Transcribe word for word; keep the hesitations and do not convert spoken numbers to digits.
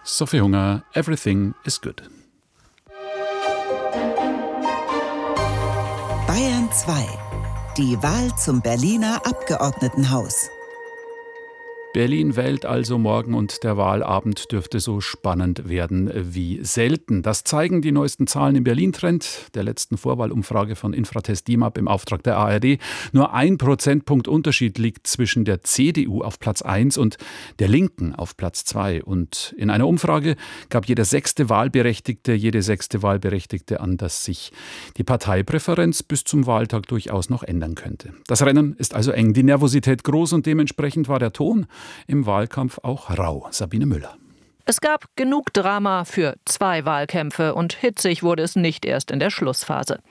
Sophie Hunger, Everything is Good. Bayern zwei. Die Wahl zum Berliner Abgeordnetenhaus. Berlin wählt also morgen und der Wahlabend dürfte so spannend werden wie selten. Das zeigen die neuesten Zahlen im Berlin-Trend, der letzten Vorwahlumfrage von Infratest DIMAP im Auftrag der A R D. Nur ein Prozentpunkt Unterschied liegt zwischen der C D U auf Platz eins und der Linken auf Platz zwei. Und in einer Umfrage gab jeder sechste Wahlberechtigte, jede sechste Wahlberechtigte an, dass sich die Parteipräferenz bis zum Wahltag durchaus noch ändern könnte. Das Rennen ist also eng, die Nervosität groß und dementsprechend war der Ton im Wahlkampf auch rau. Sabine Müller. Es gab genug Drama für zwei Wahlkämpfe und hitzig wurde es nicht erst in der Schlussphase.